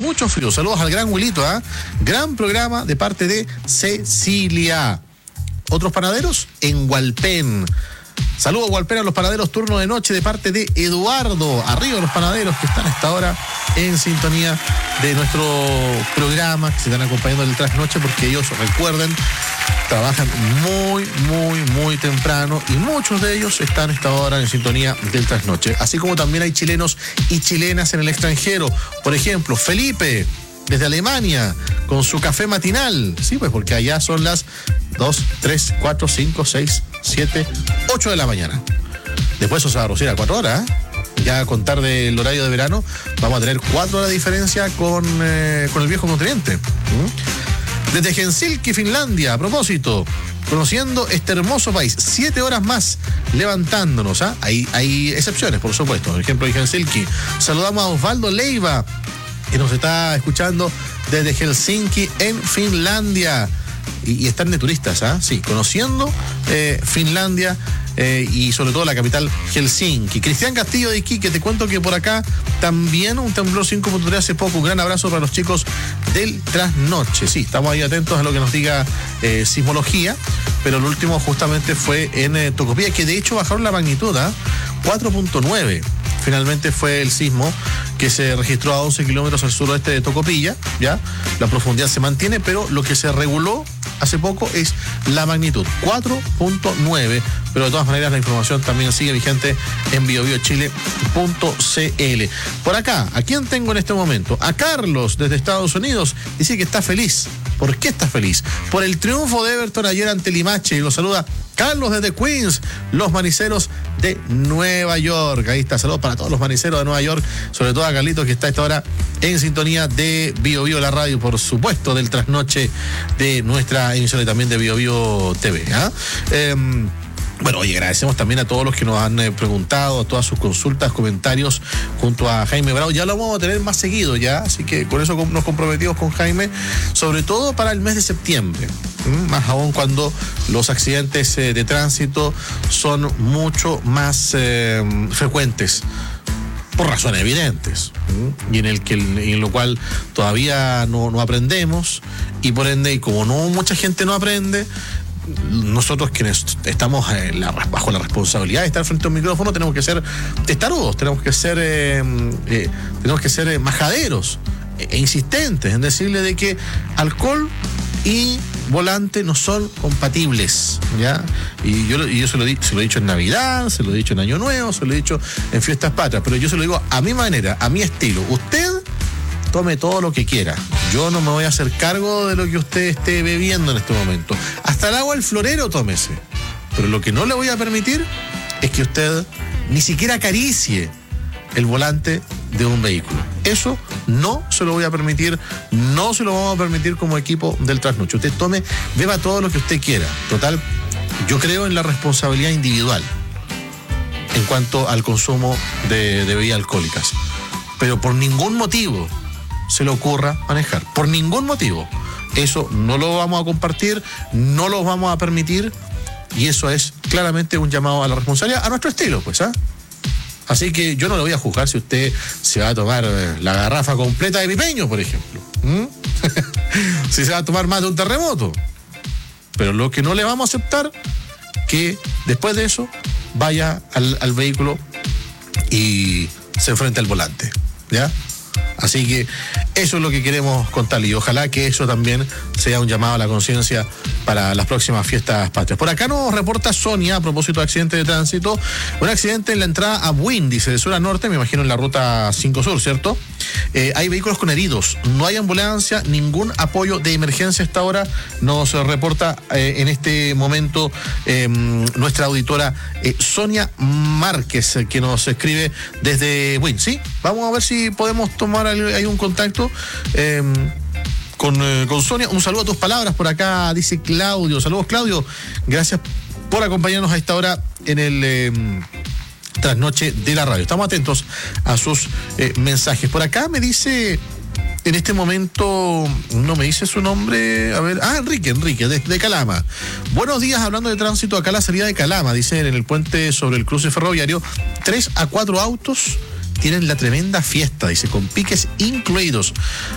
mucho frío. Saludos al gran Wilito, gran programa de parte de Cecilia. Otros panaderos en Hualpén. Saludos, Hualpén, a los panaderos turno de noche de parte de Eduardo. Arriba los panaderos que están a esta hora en sintonía de nuestro programa, que se están acompañando del trasnoche, porque ellos, recuerden, trabajan muy temprano y muchos de ellos están a esta hora en sintonía del trasnoche. Así como también hay chilenos y chilenas en el extranjero. Por ejemplo, Felipe, desde Alemania, con su café matinal. Sí, pues porque allá son las 2, 3, 4, 5, 6, 7, 8 de la mañana. Después eso se va a reducir a 4 horas, Ya a contar del horario de verano, vamos a tener 4 horas de diferencia con el viejo continente. Desde Helsinki, Finlandia, a propósito, conociendo este hermoso país, 7 horas más levantándonos. Hay excepciones, por supuesto. Por ejemplo, en Helsinki saludamos a Osvaldo Leiva, que nos está escuchando desde Helsinki, en Finlandia. Y están de turistas, Sí, conociendo Finlandia y sobre todo la capital, Helsinki. Cristian Castillo de Iquique, te cuento que por acá también un temblor 5.3 hace poco. Un gran abrazo para los chicos del trasnoche. Sí, estamos ahí atentos a lo que nos diga sismología, pero el último justamente fue en Tocopilla, que de hecho bajaron la magnitud, 4.9. Finalmente fue el sismo que se registró a 11 kilómetros al suroeste de Tocopilla, ¿ya? La profundidad se mantiene, pero lo que se reguló hace poco es la magnitud, 4.9, pero de todas maneras la información también sigue vigente en biobiochile.cl. Por acá, ¿a quién tengo en este momento? A Carlos, desde Estados Unidos, dice que está feliz. ¿Por qué está feliz? Por el triunfo de Everton ayer ante Limache, y lo saluda Carlos desde Queens, los maniceros de Nueva York. Ahí está, saludos para todos los maniceros de Nueva York, sobre todo a Carlitos, que está a esta hora en sintonía de Bio Bio, la radio, por supuesto, del trasnoche de nuestra emisión y también de Bio Bio TV. Bueno, oye, agradecemos también a todos los que nos han preguntado, a todas sus consultas, comentarios, junto a Jaime Bravo. Ya lo vamos a tener más seguido ya, así que con eso nos comprometimos con Jaime, sobre todo para el mes de septiembre. Más aún cuando los accidentes de tránsito son mucho más frecuentes, por razones evidentes, y en lo cual todavía no aprendemos, y por ende, y como no mucha gente no aprende, nosotros quienes estamos bajo la responsabilidad de estar frente a un micrófono tenemos que ser testarudos, tenemos que ser majaderos e insistentes en decirle de que alcohol y volante no son compatibles, ¿ya? Y yo se lo he dicho en Navidad, se lo he dicho en Año Nuevo, se lo he dicho en Fiestas Patrias, pero yo se lo digo a mi manera, a mi estilo. Usted tome todo lo que quiera. Yo no me voy a hacer cargo de lo que usted esté bebiendo en este momento. Hasta el agua del florero tómese. Pero lo que no le voy a permitir es que usted ni siquiera acaricie el volante de un vehículo. Eso no se lo voy a permitir, no se lo vamos a permitir como equipo del trasnoche. Usted beba todo lo que usted quiera. Total, yo creo en la responsabilidad individual en cuanto al consumo de bebidas alcohólicas. Pero por ningún motivo se le ocurra manejar, por ningún motivo. Eso no lo vamos a compartir, no lo vamos a permitir, y eso es claramente un llamado a la responsabilidad a nuestro estilo, pues, Así que yo no le voy a juzgar si usted se va a tomar la garrafa completa de pipeño, por ejemplo. Si se va a tomar más de un terremoto. Pero lo que no le vamos a aceptar, que después de eso vaya al vehículo y se enfrente al volante, ¿ya? Así que eso es lo que queremos contarle, y ojalá que eso también sea un llamado a la conciencia para las próximas fiestas patrias. Por acá nos reporta Sonia, a propósito de accidente de tránsito, un accidente en la entrada a Buin, dice, de sur a norte, me imagino en la ruta 5 Sur, ¿cierto? Hay vehículos con heridos, no hay ambulancia, ningún apoyo de emergencia hasta ahora, nos reporta en este momento nuestra auditora Sonia Márquez, que nos escribe desde Buin, ¿sí? Vamos a ver si podemos tomar ahí un contacto con Sonia. Un saludo a tus palabras por acá, dice Claudio. Saludos, Claudio, gracias por acompañarnos a esta hora en el trasnoche de la radio. Estamos atentos a sus mensajes. Por acá me dice, en este momento, no me dice su nombre, a ver, Enrique, de Calama. Buenos días, hablando de tránsito, acá la salida de Calama, dice, en el puente sobre el cruce ferroviario, 3 a 4 autos tienen la tremenda fiesta, dice, con piques incluidos.